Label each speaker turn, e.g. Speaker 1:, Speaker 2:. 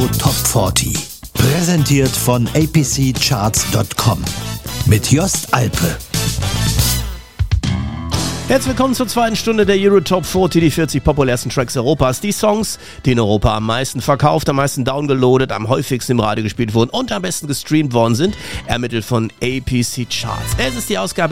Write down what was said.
Speaker 1: Euro Top 40. Präsentiert von apccharts.com. Mit Jost Alpe.
Speaker 2: Herzlich willkommen zur zweiten Stunde der Euro Top 40, die 40 populärsten Tracks Europas. Die Songs, die in Europa am meisten verkauft, am meisten downgeloadet, am häufigsten im Radio gespielt wurden und am besten gestreamt worden sind, ermittelt von APC Charts. Es ist die Ausgabe